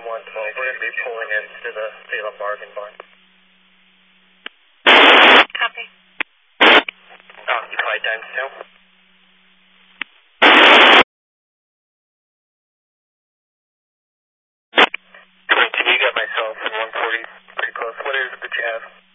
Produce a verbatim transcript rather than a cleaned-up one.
nine one twelve. We're going to be pulling into the Salem Bargain Barn. Copy. Occupied times two. twenty-two, you got myself in one forty, pretty close. What is it that you have?